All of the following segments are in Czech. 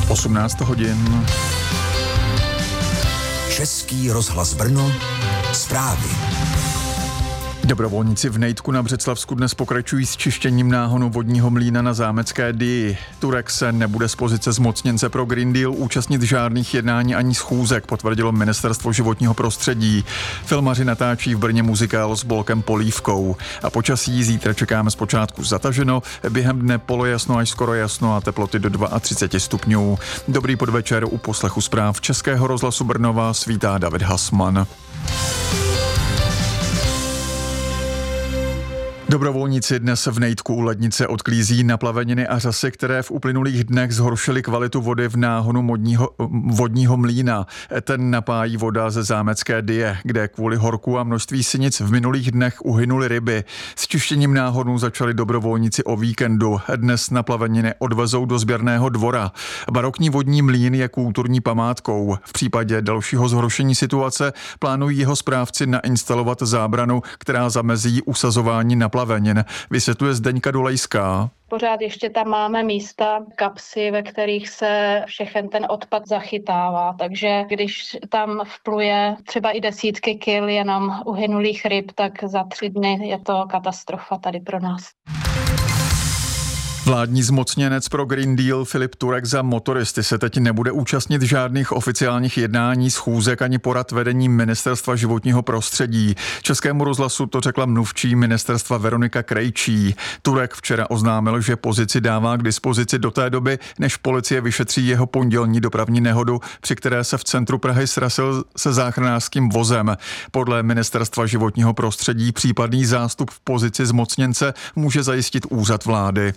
18 hodin. Český rozhlas Brno, zprávy. Dobrovolníci v Nejtku na Břeclavsku dnes pokračují s čištěním náhonu vodního mlýna na Zámecké Dyji. Turek se nebude z pozice zmocněnce pro Green Deal účastnit žádných jednání ani schůzek, potvrdilo Ministerstvo životního prostředí. Filmaři natáčí v Brně muzikál s Bolkem Polívkou. A počasí zítra čekáme zpočátku zataženo, během dne polojasno až skoro jasno a teploty do 32 stupňů. Dobrý podvečer, u poslechu zpráv Českého rozhlasu Brno vás vítá David Hasman. Dobrovolníci dnes v Nejtku u Lednice odklízí naplaveniny a řasy, které v uplynulých dnech zhoršily kvalitu vody v náhonu vodního mlýna. Ten napájí voda ze Zámecké Dyje, kde kvůli horku a množství sinic v minulých dnech uhynuly ryby. S čištěním náhonu začali dobrovolníci o víkendu. Dnes naplaveniny odvezou do sběrného dvora. Barokní vodní mlýn je kulturní památkou. V případě dalšího zhoršení situace plánují jeho správci nainstalovat zábranu, která zamezí usazování naplavenin. Vysvětluje Zdeňka Dolejská. Pořád ještě tam máme místa, kapsy, ve kterých se všechen ten odpad zachytává, takže když tam vpluje třeba i desítky kil jenom uhynulých ryb, tak za 3 dny je to katastrofa tady pro nás. Vládní zmocněnec pro Green Deal Filip Turek za motoristy se teď nebude účastnit žádných oficiálních jednání, schůzek ani porad vedení Ministerstva životního prostředí. Českému rozhlasu to řekla mluvčí ministerstva Veronika Krejčí. Turek včera oznámil, že pozici dává k dispozici do té doby, než policie vyšetří jeho pondělní dopravní nehodu, při které se v centru Prahy srazil se záchranářským vozem. Podle Ministerstva životního prostředí případný zástup v pozici zmocněnce může zajistit úřad vlády.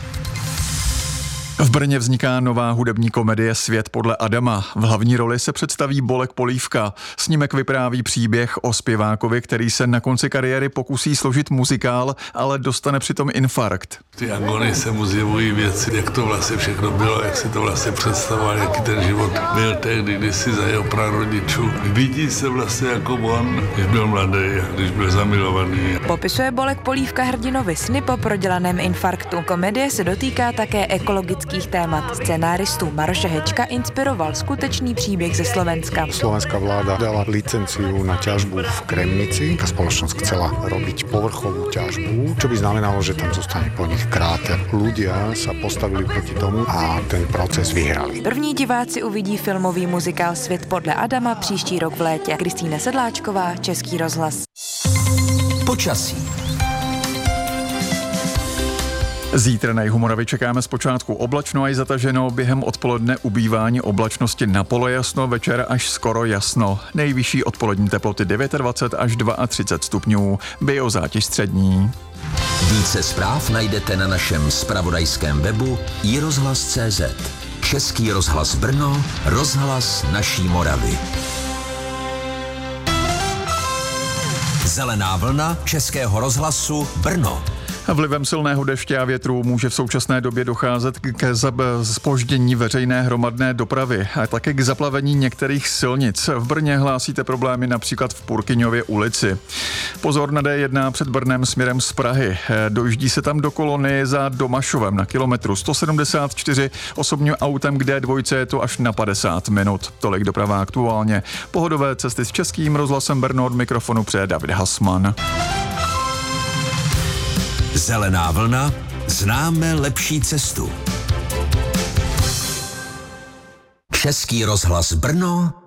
V Brně vzniká nová hudební komedie Svět podle Adama. V hlavní roli se představí Bolek Polívka. Snímek vypráví příběh o zpěvákovi, který se na konci kariéry pokusí složit muzikál, ale dostane přitom infarkt. Ty agonie se mu zjevují věci, jak to vlastně všechno bylo, jak si to vlastně představoval, jaký ten život byl tehdy, když si za jeho prarodičů. Vidí se vlastně jako on, když byl mladý, když byl zamilovaný. Popisuje Bolek Polívka hrdinovi sny po prodělaném infarktu. Komedie se dotýká také ekologických témat. Scenáristů Maroše Hečka inspiroval skutečný příběh ze Slovenska. Slovenská vláda dala licenciu na ťažbu v Kremnici. Tá spoločnosť chcela robiť povrchovú ťažbu, čo by znamenalo, že tam zostane po nich kráter. Ľudia sa postavili proti tomu a ten proces vyhrali. První diváci uvidí filmový muzikál Svět podle Adama příští rok v létě. Kristýna Sedláčková, Český rozhlas. Počasí. Zítra na jihu Moravy čekáme zpočátku oblačno až zataženo, během odpoledne ubývání oblačnosti na polojasno, večer až skoro jasno. Nejvyšší odpolední teploty 29 až 32 stupňů, biozátěž střední. Více zpráv najdete na našem zpravodajském webu iRozhlas.cz. Český rozhlas Brno, rozhlas naší Moravy. Zelená vlna Českého rozhlasu Brno. Vlivem silného deště a větru může v současné době docházet ke zpoždění veřejné hromadné dopravy a také k zaplavení některých silnic. V Brně hlásíte problémy například v Purkyňově ulici. Pozor na D1 před Brnem směrem z Prahy. Dojíždí se tam do kolony za Domašovem na kilometru 174. Osobním autem k D2 je to až na 50 minut. Tolik doprava aktuálně. Pohodové cesty s Českým rozhlasem Brno, od mikrofonu přeje David Hasman. Zelená vlna, známe lepší cestu. Český rozhlas Brno,